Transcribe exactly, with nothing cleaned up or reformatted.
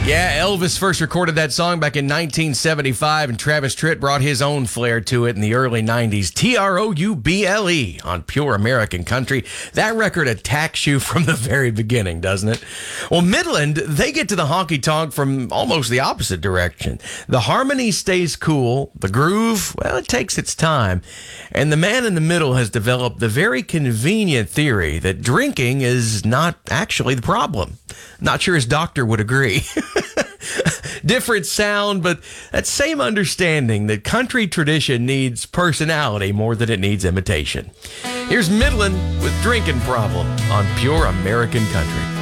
Yeah, Elvis first recorded that song back in nineteen seventy-five, and Travis Tritt brought his own flair to it in the early nineties. T R O U B L E on Pure American Country. That record attacks you from the very beginning, doesn't it? Well, Midland, they get to the honky-tonk from almost the opposite direction. The harmony stays cool. The groove, well, it takes its time. And the man in the middle has developed the very convenient theory that drinking is not actually the problem. Not sure his doctor would agree. Different sound, but that same understanding that country tradition needs personality more than it needs imitation. Here's Midland with Drinking Problem on Pure American Country.